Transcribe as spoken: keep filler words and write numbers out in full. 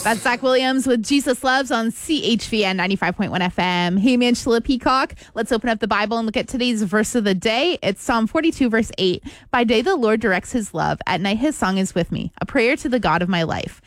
That's Zach Williams with Jesus Loves on C H V N ninety-five point one F M. Hey, Angela Peacock. Let's open up the Bible and look at today's verse of the day. It's Psalm forty-two, verse eight. By day, the Lord directs his love. At night, his song is with me, a prayer to the God of my life.